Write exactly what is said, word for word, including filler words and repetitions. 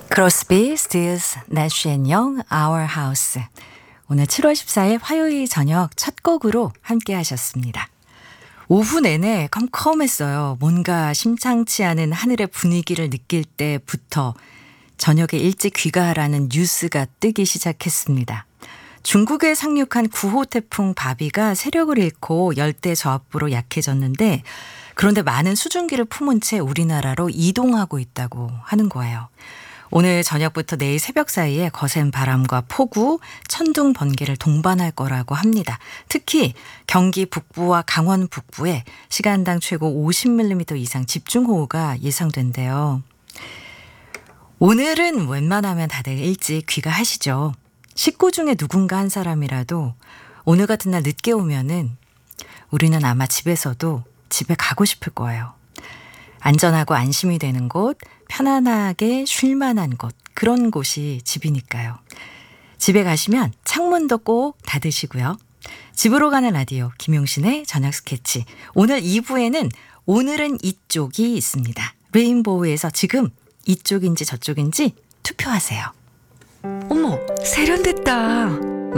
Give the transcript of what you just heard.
크로스비, 스틸스, 내쉬 앤 영, Our House. 오늘 칠월 십사일 화요일 저녁 첫 곡으로 함께 하셨습니다. 오후 내내 컴컴했어요. 뭔가 심상치 않은 하늘의 분위기를 느낄 때부터 저녁에 일찍 귀가하라는 뉴스가 뜨기 시작했습니다. 중국에 상륙한 구호 태풍 바비가 세력을 잃고 열대 저압부로 약해졌는데, 그런데 많은 수증기를 품은 채 우리나라로 이동하고 있다고 하는 거예요. 오늘 저녁부터 내일 새벽 사이에 거센 바람과 폭우, 천둥, 번개를 동반할 거라고 합니다. 특히 경기 북부와 강원 북부에 시간당 최고 오십 밀리미터 이상 집중호우가 예상된대요. 오늘은 웬만하면 다들 일찍 귀가하시죠. 식구 중에 누군가 한 사람이라도 오늘 같은 날 늦게 오면은 우리는 아마 집에서도 집에 가고 싶을 거예요. 안전하고 안심이 되는 곳, 편안하게 쉴 만한 곳, 그런 곳이 집이니까요. 집에 가시면 창문도 꼭 닫으시고요. 집으로 가는 라디오, 김용신의 저녁 스케치. 오늘 이 부에는 오늘은 이쪽이 있습니다. 레인보우에서 지금 이쪽인지 저쪽인지 투표하세요. 어머, 세련됐다.